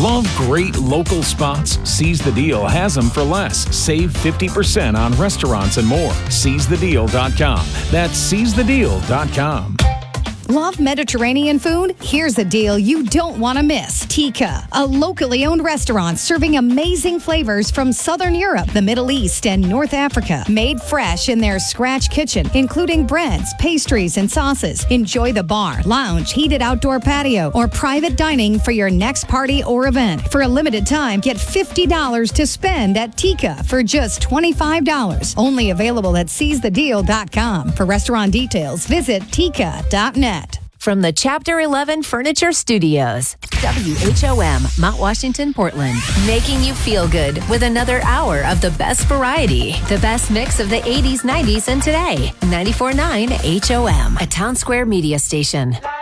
Love great local spots? Seize the Deal has them for less. Save 50% on restaurants and more. SeizeTheDeal.com. That's SeizeTheDeal.com. Love Mediterranean food? Here's a deal you don't want to miss. Tika, a locally owned restaurant serving amazing flavors from Southern Europe, the Middle East, and North Africa. Made fresh in their scratch kitchen, including breads, pastries, and sauces. Enjoy the bar, lounge, heated outdoor patio, or private dining for your next party or event. For a limited time, get $50 to spend at Tika for just $25. Only available at SeizeTheDeal.com. For restaurant details, visit Tika.net. From the Chapter 11 Furniture Studios, WHOM, Mount Washington, Portland. Making you feel good with another hour of the best variety. The best mix of the 80s, 90s, and today. 94.9 HOM, a Town Square media station.